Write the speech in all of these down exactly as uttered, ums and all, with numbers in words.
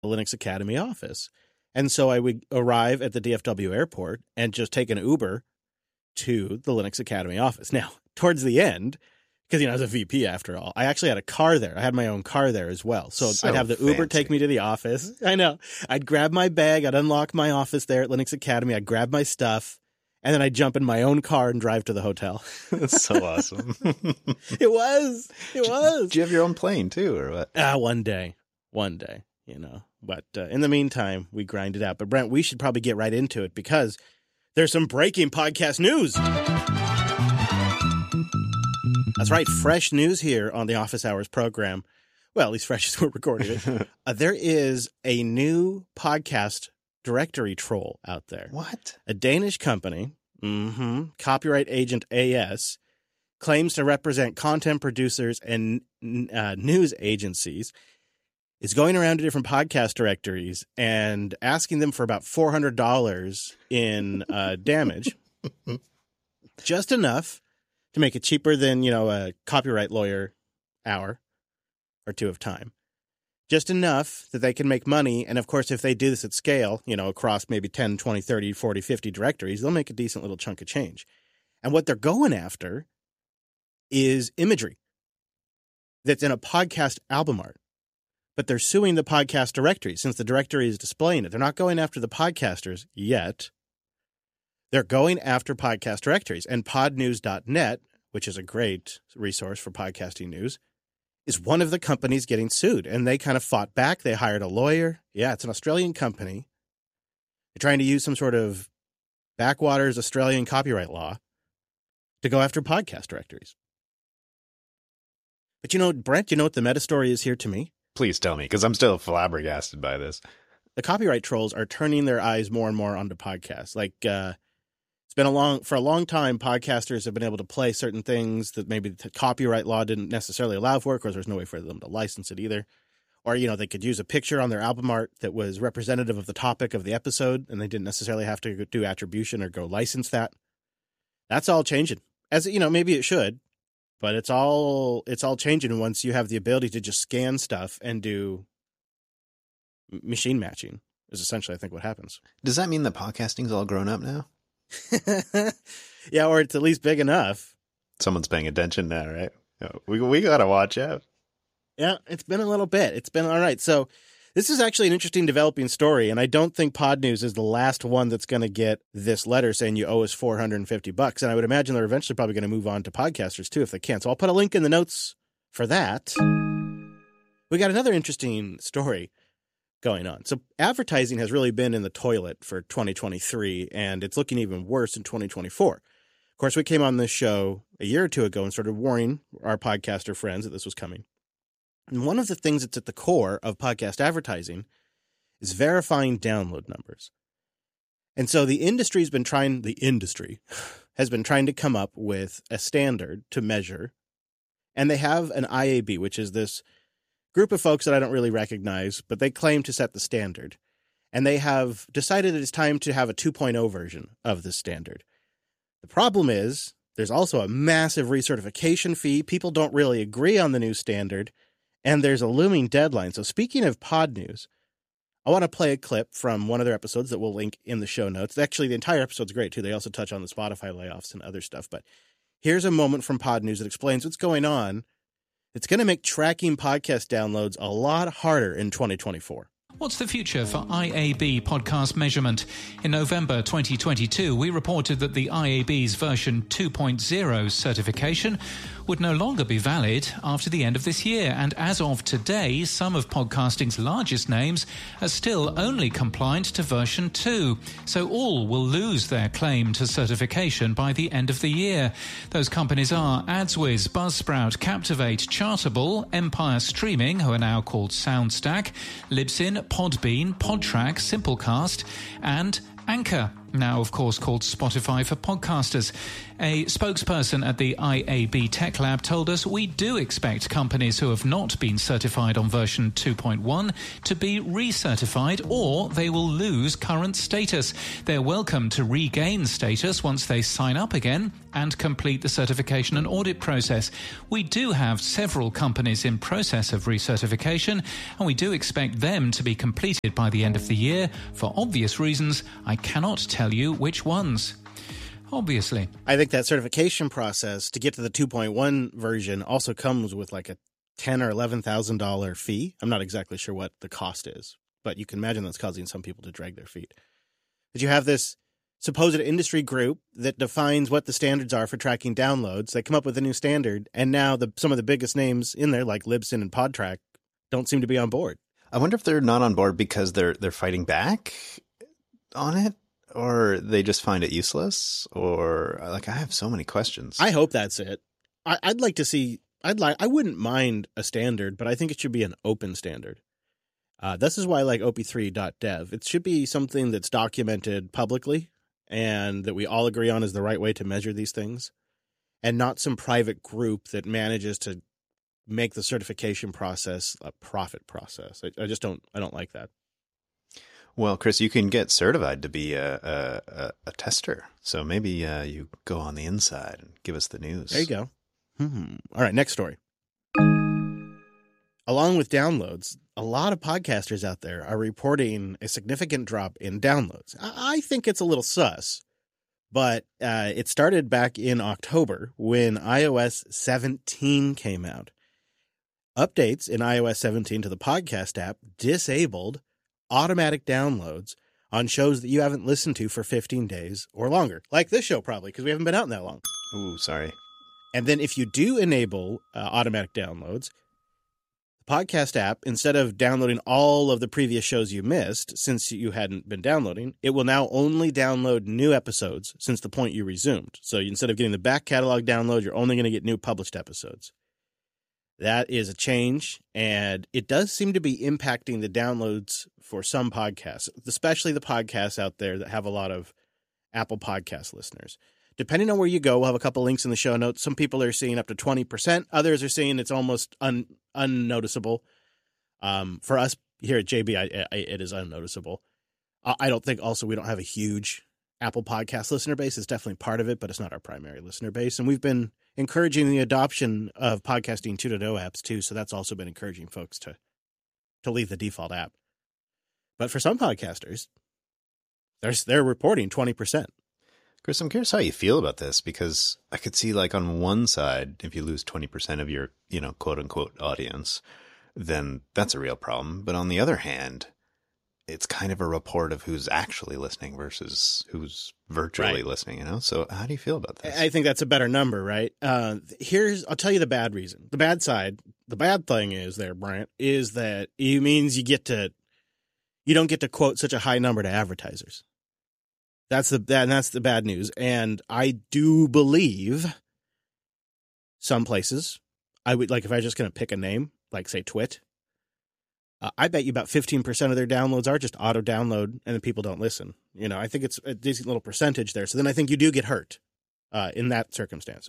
the Linux Academy office. And so I would arrive at the D F W airport and just take an Uber to the Linux Academy office. Now, towards the end, because, you know, I was a V P after all, I actually had a car there. I had my own car there as well. So, So I'd have the fancy. Uber take me to the office. I know. I'd grab my bag. I'd unlock my office there at Linux Academy. I'd grab my stuff. And then I'd jump in my own car and drive to the hotel. That's so awesome. It was. It was. Did you have your own plane too, or what? Ah, one day. One day, you know. But uh, in the meantime, we grind it out. But Brent, we should probably get right into it because there's some breaking podcast news. That's right. Fresh news here on the Office Hours program. Well, at least fresh as we're recording it. uh, there is a new podcast directory troll out there. What? A Danish company, mm-hmm, Copyright Agent A S, claims to represent content producers and uh, news agencies, is going around to different podcast directories and asking them for about four hundred dollars in uh, damage, just enough to make it cheaper than, you know, a copyright lawyer hour or two of time. Just enough that they can make money. And of course, if they do this at scale, you know, across maybe ten, twenty, thirty, forty, fifty directories, they'll make a decent little chunk of change. And what they're going after is imagery that's in a podcast album art. But they're suing the podcast directory since the directory is displaying it. They're not going after the podcasters yet. They're going after podcast directories. And pod news dot net, which is a great resource for podcasting news, is one of the companies getting sued. And they kind of fought back. They hired a lawyer. Yeah, it's an Australian company. They're trying to use some sort of backwaters Australian copyright law to go after podcast directories. But you know, Brent, you know what the meta story is here to me? Please tell me, because I'm still flabbergasted by this. The copyright trolls are turning their eyes more and more onto podcasts. Like, uh, it's been a long, for a long time, podcasters have been able to play certain things that maybe the copyright law didn't necessarily allow for, because there's no way for them to license it either. Or, you know, they could use a picture on their album art that was representative of the topic of the episode, and they didn't necessarily have to do attribution or go license that. That's all changing. As, you know, maybe it should, but it's all, it's all changing once you have the ability to just scan stuff and do machine matching is essentially, I think, what happens. Does that mean that podcasting's all grown up now? Yeah, or it's at least big enough. Someone's paying attention now, right? We we gotta watch out. Yeah, it's been a little bit. It's been all right. So this is actually an interesting developing story, and I don't think Pod News is the last one that's going to get this letter saying you owe us four hundred fifty bucks. And I would imagine they're eventually probably going to move on to podcasters too if they can. So I'll put a link in the notes for that. We got another interesting story going on. So advertising has really been in the toilet for twenty twenty-three, and it's looking even worse in twenty twenty-four. Of course, we came on this show a year or two ago and started warning our podcaster friends that this was coming. And one of the things that's at the core of podcast advertising is verifying download numbers. And so the industry's been trying, the industry has been trying to come up with a standard to measure. And they have an I A B, which is this group of folks that I don't really recognize, but they claim to set the standard. And they have decided it's time to have a two point oh version of this standard. The problem is there's also a massive recertification fee. People don't really agree on the new standard, and there's a looming deadline. So speaking of Pod News, I want to play a clip from one of their episodes that we'll link in the show notes. Actually, the entire episode's great, too. They also touch on the Spotify layoffs and other stuff. But here's a moment from Pod News that explains what's going on. It's going to make tracking podcast downloads a lot harder in twenty twenty-four. What's the future for I A B podcast measurement? In November twenty twenty-two, we reported that the I A B's version two point oh certification would no longer be valid after the end of this year. And as of today, some of podcasting's largest names are still only compliant to version two. So all will lose their claim to certification by the end of the year. Those companies are AdsWiz, Buzzsprout, Captivate, Chartable, Empire Streaming, who are now called SoundStack, Libsyn, Podbean, Podtrack, Simplecast, and Anchor. now of course called Spotify for podcasters. A spokesperson at the I A B Tech Lab told us we do expect companies who have not been certified on version two point one to be recertified, or they will lose current status. They're welcome to regain status once they sign up again and complete the certification and audit process. We do have several companies in process of recertification, and we do expect them to be completed by the end of the year. For obvious reasons, I cannot tell you which ones. Obviously. I think that certification process to get to the two point one version also comes with like a ten thousand dollars or eleven thousand dollars fee. I'm not exactly sure what the cost is, but you can imagine that's causing some people to drag their feet. But you have this supposed industry group that defines what the standards are for tracking downloads. They come up with a new standard, and now the some of the biggest names in there, like Libsyn and Podtrac, don't seem to be on board. I wonder if they're not on board because they're they're fighting back on it, or they just find it useless, or like I have so many questions. I hope that's it. I, I'd like to see. I'd like. I wouldn't mind a standard, but I think it should be an open standard. Uh, this is why I like O P three dot dev. It should be something that's documented publicly and that we all agree on is the right way to measure these things, and not some private group that manages to make the certification process a profit process. I, I just don't. I don't like that. Well, Chris, you can get certified to be a a, a tester, so maybe uh, you go on the inside and give us the news. There you go. Hmm. All right, next story. Along with downloads, a lot of podcasters out there are reporting a significant drop in downloads. I, I think it's a little sus, but uh, it started back in October when i O S seventeen came out. Updates in i O S seventeen to the podcast app disabled automatic downloads on shows that you haven't listened to for fifteen days or longer, like this show probably, because we haven't been out in that long. Ooh, sorry. And then if you do enable uh, automatic downloads, the podcast app, instead of downloading all of the previous shows you missed since you hadn't been downloading, it will now only download new episodes since the point you resumed. So instead of getting the back catalog download, you're only going to get new published episodes. That is a change, and it does seem to be impacting the downloads for some podcasts, especially the podcasts out there that have a lot of Apple Podcast listeners. Depending on where you go, we'll have a couple links in the show notes. Some people are seeing up to twenty percent. Others are saying it's almost un, unnoticeable. Um, for us here at J B, I, I, it is unnoticeable. I, I don't think also we don't have a huge Apple Podcast listener base. It's definitely part of it, but it's not our primary listener base. And we've been encouraging the adoption of Podcasting two point oh apps too, so that's also been encouraging folks to to leave the default app. But for some podcasters, they're, they're reporting twenty percent. Chris, I'm curious how you feel about this, because I could see, like, on one side, if you lose twenty percent of your, you know, quote unquote audience, then that's a real problem. But on the other hand, it's kind of a report of who's actually listening versus who's virtually right. listening, you know? So how do you feel about this? I think that's a better number, right? Uh, here's, I'll tell you the bad reason. The bad side, the bad thing is there, Brant, is that it means you get to, you don't get to quote such a high number to advertisers. That's the that, and that's the bad news. And I do believe some places, I would like if I was just going to pick a name, like say Twit, uh, I bet you about fifteen percent of their downloads are just auto download and then people don't listen. You know, I think it's a decent little percentage there. So then I think you do get hurt uh, in that circumstance.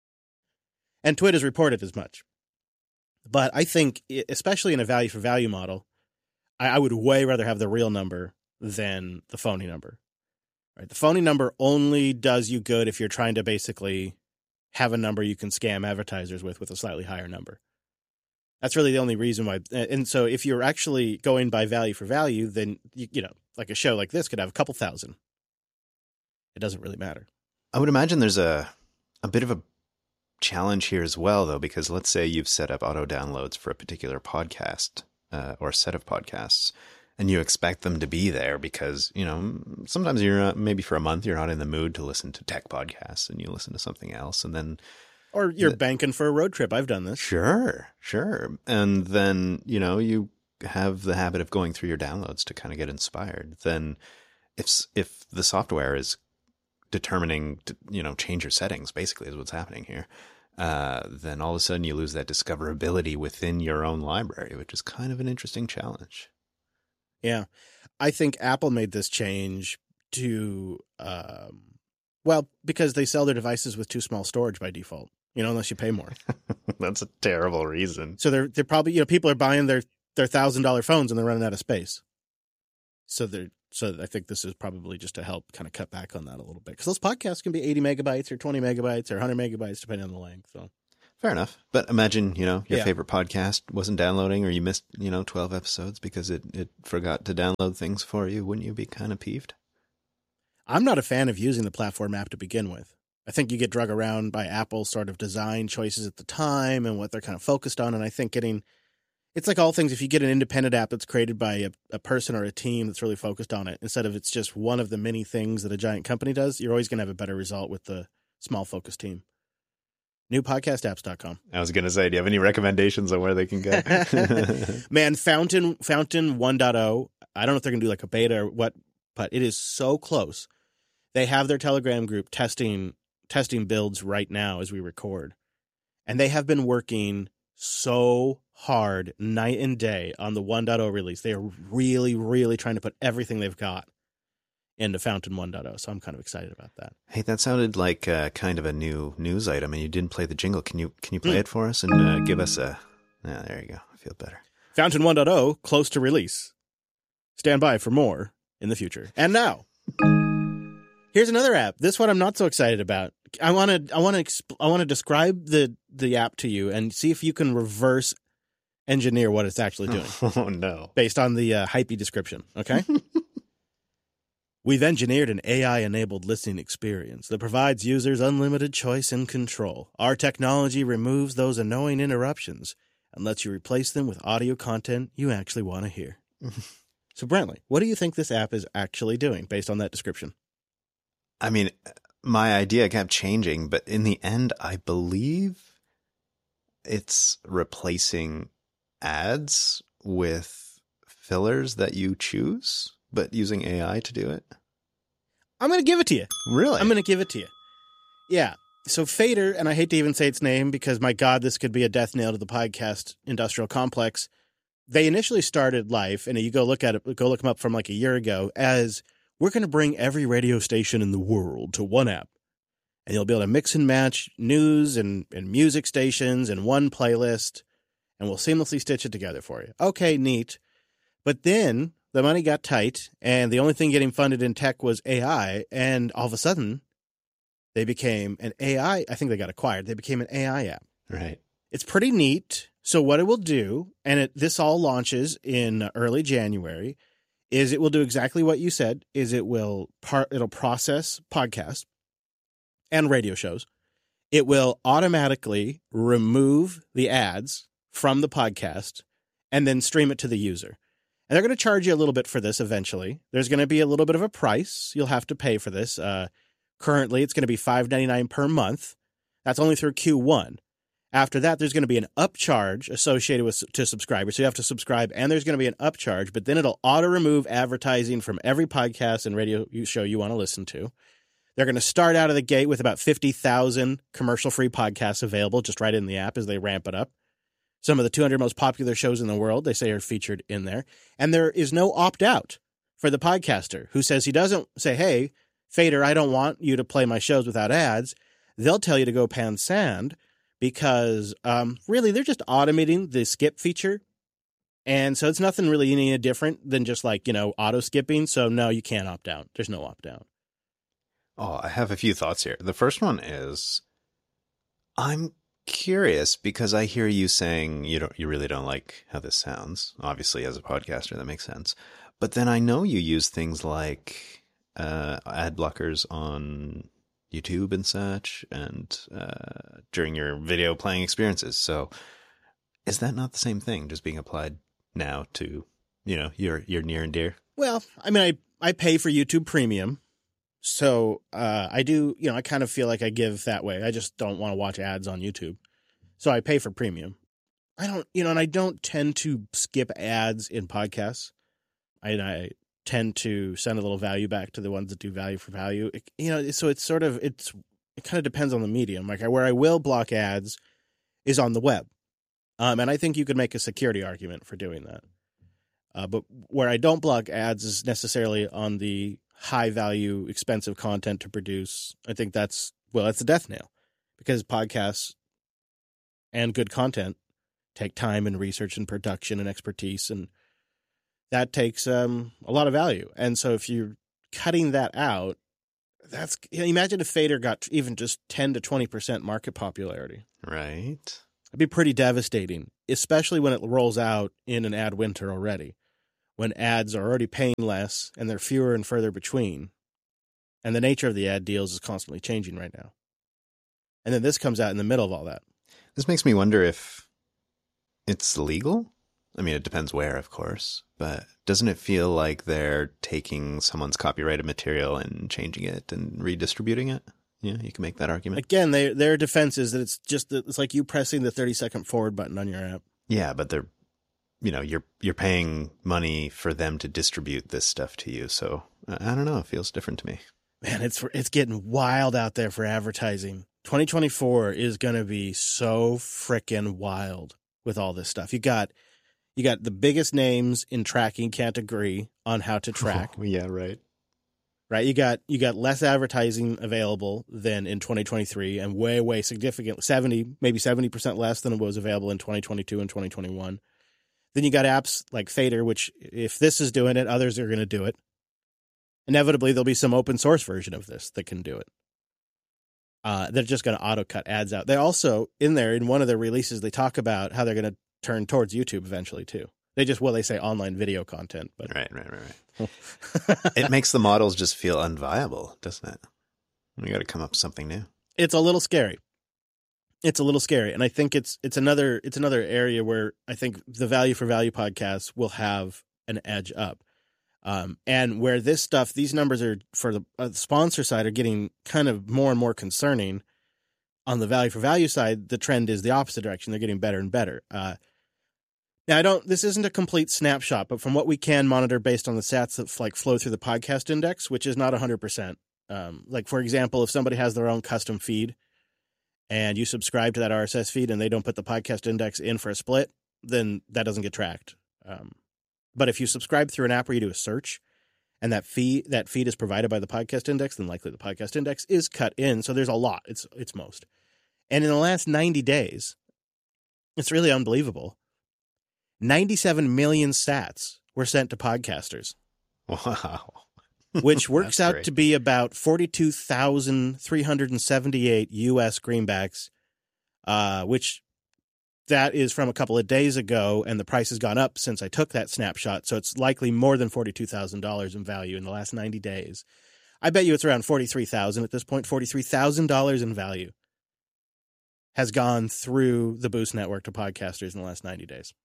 And Twit has reported as much. But I think, especially in a value for value model, I, I would way rather have the real number than the phony number. Right. The phony number only does you good if you're trying to basically have a number you can scam advertisers with, with a slightly higher number. That's really the only reason why. And so if you're actually going by value for value, then, you, you know, like a show like this could have a couple thousand. It doesn't really matter. I would imagine there's a, a bit of a challenge here as well, though, because let's say you've set up auto downloads for a particular podcast uh, or set of podcasts. And you expect them to be there because, you know, sometimes you're uh, maybe for a month, you're not in the mood to listen to tech podcasts and you listen to something else. And then. Or you're the, banking for a road trip. I've done this. Sure, sure. And then, you know, you have the habit of going through your downloads to kind of get inspired. Then if, if the software is determining to, you know, change your settings, basically is what's happening here. Uh, then all of a sudden you lose that discoverability within your own library, which is kind of an interesting challenge. Yeah. I think Apple made this change to, um, well, because they sell their devices with too small storage by default, you know, unless you pay more. That's a terrible reason. So they're, they're probably, you know, people are buying their, their thousand dollar phones and they're running out of space. So they're, so I think this is probably just to help kind of cut back on that a little bit. Because those podcasts can be eighty megabytes or twenty megabytes or one hundred megabytes, depending on the length. So fair enough. But imagine, you know, your Yeah. favorite podcast wasn't downloading or you missed, you know, twelve episodes because it, it forgot to download things for you. Wouldn't you be kind of peeved? I'm not a fan of using the platform app to begin with. I think you get drug around by Apple's sort of design choices at the time and what they're kind of focused on. And I think getting, it's like all things, if you get an independent app that's created by a, a person or a team that's really focused on it, instead of it's just one of the many things that a giant company does, you're always going to have a better result with the small focused team. new podcast apps dot com. I was going to say, do you have any recommendations on where they can go? Man, Fountain Fountain one point oh, I don't know if they're going to do like a beta or what, but it is so close. They have their Telegram group testing testing builds right now as we record. And they have been working so hard night and day on the one point oh release. They are really, really trying to put everything they've got into Fountain one point oh. So I'm kind of excited about that. Hey, that sounded like uh, kind of a new news item, and you didn't play the jingle. Can you can you play Mm. it for us and uh, give us a? Yeah, there you go. I feel better. Fountain one point oh, close to release. Stand by for more in the future. And now, here's another app. This one I'm not so excited about. I want to I want to exp- I want to describe the the app to you and see if you can reverse engineer what it's actually doing Oh no! based on the uh, hypey description. Okay. We've engineered an A I-enabled listening experience that provides users unlimited choice and control. Our technology removes those annoying interruptions and lets you replace them with audio content you actually want to hear. So, Brantley, what do you think this app is actually doing based on that description? I mean, my idea kept changing, but in the end, I believe it's replacing ads with fillers that you choose, but using A I to do it. I'm going to give it to you. Really? I'm going to give it to you. Yeah. So Fader, and I hate to even say its name because, my God, this could be a death nail to the podcast industrial complex. They initially started life, and you go look at it, go look them up from like a year ago, as we're going to bring every radio station in the world to one app. And you'll be able to mix and match news and, and music stations in one playlist, and we'll seamlessly stitch it together for you. Okay, neat. But then the money got tight, and the only thing getting funded in tech was A I, and all of a sudden, they became an A I. I think they got acquired. They became an A I app. Right. It's pretty neat. So what it will do, and it, this all launches in early January, is it will do exactly what you said, is it will par- it'll process podcasts and radio shows. It will automatically remove the ads from the podcast and then stream it to the user. And they're going to charge you a little bit for this eventually. There's going to be a little bit of a price. You'll have to pay for this. Uh, currently, it's going to be five dollars and ninety-nine cents per month. That's only through Q one. After that, there's going to be an upcharge associated with to subscribers. So you have to subscribe, and there's going to be an upcharge, but then it'll auto-remove advertising from every podcast and radio show you want to listen to. They're going to start out of the gate with about fifty thousand commercial-free podcasts available just right in the app as they ramp it up. Some of the two hundred most popular shows in the world, they say, are featured in there. And there is no opt-out for the podcaster who says he doesn't say, hey, Fader, I don't want you to play my shows without ads. They'll tell you to go pan sand. Because um, really, they're just automating the skip feature. And so it's nothing really any different than just like, you know, auto skipping. So no, you can't opt out. There's no opt out. Oh, I have a few thoughts here. The first one is, I'm curious because I hear you saying you don't, you really don't like how this sounds. Obviously, as a podcaster, that makes sense. But then I know you use things like uh, ad blockers on YouTube and such, and uh, during your video playing experiences. So is that not the same thing, just being applied now to, you know, your your near and dear? Well, I mean, I, I pay for YouTube Premium. So uh, I do, you know, I kind of feel like I give that way. I just don't want to watch ads on YouTube. So I pay for Premium. I don't, you know, and I don't tend to skip ads in podcasts. I, I tend to send a little value back to the ones that do value for value. It, you know, so it's sort of, it's, it kind of depends on the medium. Like where I will block ads is on the web. Um, and I think you could make a security argument for doing that. Uh, but where I don't block ads is necessarily on the high value, expensive content to produce, I think that's, well, that's a death nail, because podcasts and good content take time and research and production and expertise, and that takes um, a lot of value. And so if you're cutting that out, that's, you know, imagine if Fader got even just ten to twenty percent market popularity. Right. It'd be pretty devastating, especially when it rolls out in an ad winter already, when ads are already paying less and they're fewer and further between. And the nature of the ad deals is constantly changing right now. And then this comes out in the middle of all that. This makes me wonder if it's legal. I mean, it depends where, of course, but doesn't it feel like they're taking someone's copyrighted material and changing it and redistributing it? Yeah, you can make that argument. Again, they, their defense is that it's just that it's like you pressing the thirty second forward button on your app. Yeah, but they're, you know, you're you're paying money for them to distribute this stuff to you. So I don't know. It feels different to me. Man, it's it's getting wild out there for advertising. twenty twenty-four is going to be so frickin' wild with all this stuff. You got you got the biggest names in tracking can't agree on how to track. Oh, yeah, right. Right, you got you got less advertising available than in twenty twenty-three, and way, way significant, seventy, maybe seventy percent less than it was available in twenty twenty-two and twenty twenty-one. Then you got apps like Fader, which if this is doing it, others are going to do it. Inevitably, there'll be some open source version of this that can do it. Uh, they're just going to auto cut ads out. They also, in there, in one of their releases, they talk about how they're going to turn towards YouTube eventually too. They just, well, they say online video content, but right, right, right, right. It makes the models just feel unviable, doesn't it? We got to come up with something new. It's a little scary. It's a little scary, and I think it's it's another it's another area where I think the value for value podcasts will have an edge up, um, and where this stuff, these numbers are for the uh, sponsor side are getting kind of more and more concerning. On the value for value side, the trend is the opposite direction. They're getting better and better. Uh, Now, I don't, this isn't a complete snapshot, but from what we can monitor based on the stats that like flow through the podcast index, which is not one hundred percent. Um, like, for example, if somebody has their own custom feed and you subscribe to that R S S feed and they don't put the podcast index in for a split, then that doesn't get tracked. Um, but if you subscribe through an app where you do a search and that fee, that feed is provided by the podcast index, then likely the podcast index is cut in. So there's a lot. It's, it's most. And in the last ninety days, it's really unbelievable. ninety-seven million sats were sent to podcasters. Wow. Which works out great. to be about forty-two thousand three hundred seventy-eight U S greenbacks, uh, which that is from a couple of days ago, and the price has gone up since I took that snapshot, so it's likely more than forty-two thousand dollars in value in the last ninety days. I bet you it's around forty-three thousand dollars at this point. forty-three thousand dollars in value has gone through the Boost network to podcasters in the last ninety days.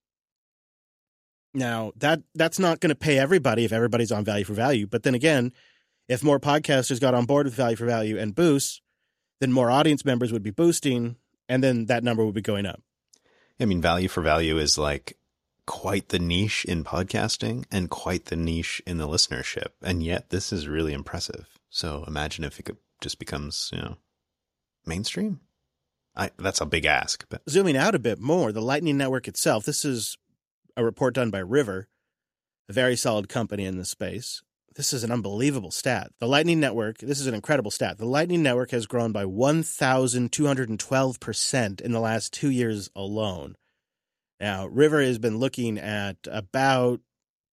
Now, that that's not going to pay everybody if everybody's on value for value. But then again, if more podcasters got on board with value for value and Boost, then more audience members would be boosting, and then that number would be going up. I mean, value for value is like quite the niche in podcasting and quite the niche in the listenership. And yet this is really impressive. So imagine if it could just becomes, you know, mainstream. I, that's a big ask. But zooming out a bit more, the Lightning Network itself, this is a report done by River, a very solid company in this space. This is an unbelievable stat. The Lightning Network, this is an incredible stat. The Lightning Network has grown by one thousand two hundred twelve percent in the last two years alone. Now, River has been looking at about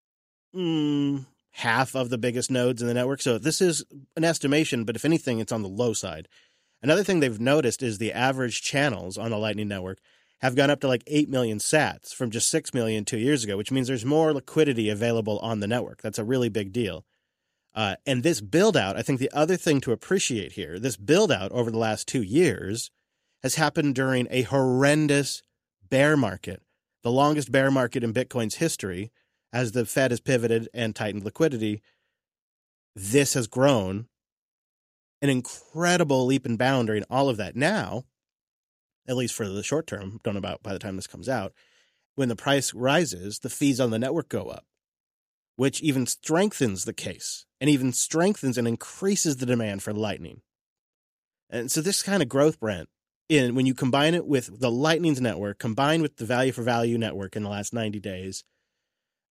mm, half of the biggest nodes in the network. So this is an estimation, but if anything, it's on the low side. Another thing they've noticed is the average channels on the Lightning Network have gone up to like eight million sats from just six million two years ago, which means there's more liquidity available on the network. That's a really big deal. Uh, and this build out, I think the other thing to appreciate here, this build out over the last two years has happened during a horrendous bear market, the longest bear market in Bitcoin's history, as the Fed has pivoted and tightened liquidity. This has grown an incredible leap and bound during all of that. Now, at least for the short term, don't know about by the time this comes out, when the price rises, the fees on the network go up, which even strengthens the case and even strengthens and increases the demand for Lightning. And so this kind of growth, Brent, in when you combine it with the Lightning's network, combined with the value for value network in the last ninety days,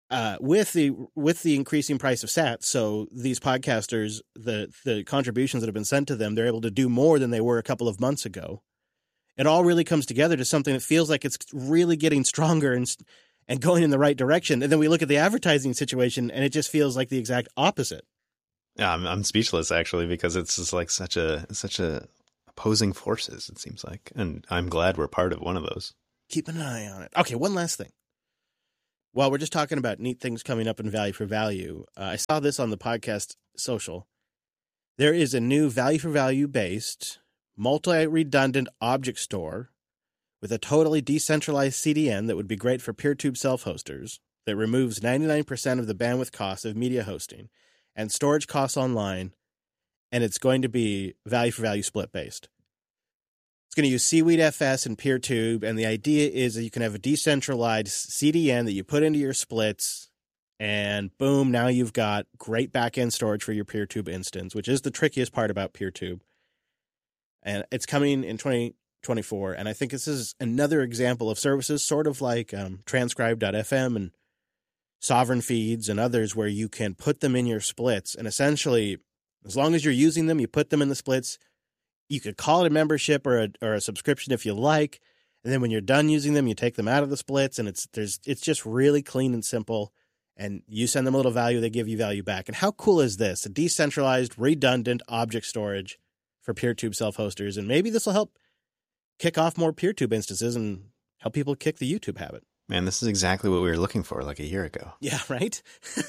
uh, with the with the increasing price of sats, so these podcasters, the the contributions that have been sent to them, they're able to do more than they were a couple of months ago. It all really comes together to something that feels like it's really getting stronger and and going in the right direction. And then we look at the advertising situation, and it just feels like the exact opposite. Yeah, I'm, I'm speechless actually, because it's just like such a such a opposing forces, it seems like, and I'm glad we're part of one of those. Keep an eye on it. Okay, one last thing. While we're just talking about neat things coming up in Value for Value, uh, I saw this on the podcast social. There is a new Value for Value based multi-redundant object store with a totally decentralized C D N that would be great for PeerTube self-hosters that removes ninety-nine percent of the bandwidth costs of media hosting and storage costs online, and it's going to be Value for Value split based. It's going to use Seaweed F S and PeerTube, and the idea is that you can have a decentralized C D N that you put into your splits, and boom, now you've got great back-end storage for your PeerTube instance, which is the trickiest part about PeerTube. And it's coming in twenty twenty-four, and I think this is another example of services sort of like um, transcribe dot f m and Sovereign Feeds and others where you can put them in your splits, and essentially, as long as you're using them, you put them in the splits. You could call it a membership or a or a subscription if you like, and then when you're done using them, you take them out of the splits, and it's there's it's just really clean and simple. And you send them a little value, they give you value back. And how cool is this? A decentralized, redundant object storage for PeerTube self-hosters, and maybe this will help kick off more PeerTube instances and help people kick the YouTube habit. Man, this is exactly what we were looking for like a year ago. Yeah, right?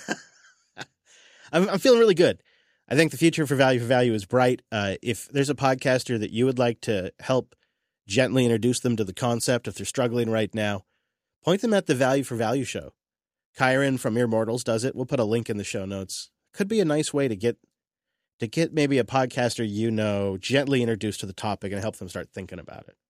I'm, I'm feeling really good. I think the future for Value for Value is bright. Uh, if there's a podcaster that you would like to help gently introduce them to the concept, if they're struggling right now, point them at the Value for Value show. Kyron from Mere Mortals does it. We'll put a link in the show notes. Could be a nice way to get to get maybe a podcaster you know gently introduced to the topic and help them start thinking about it.